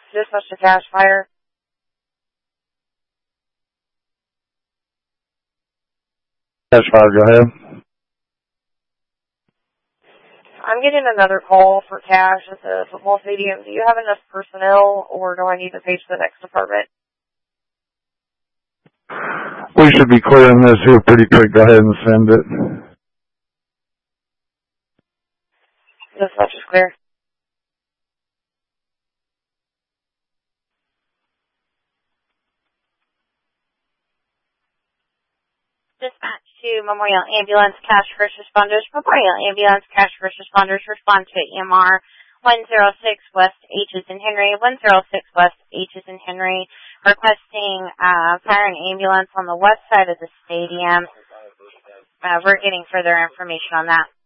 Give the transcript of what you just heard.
Dispatch to Cash Fire. Cash Fire, go ahead. I'm getting another call for cash at the football stadium. Do you have enough personnel, or do I need to page the next department? We should be clearing this here pretty quick. Go ahead and send it. Dispatch is clear. Dispatch to Memorial Ambulance Cash First Responders. Memorial Ambulance Cash First Responders respond to EMR 106 West H is in Henry, 106 West H is in Henry, requesting fire and ambulance on the west side of the stadium. We're getting further information on that.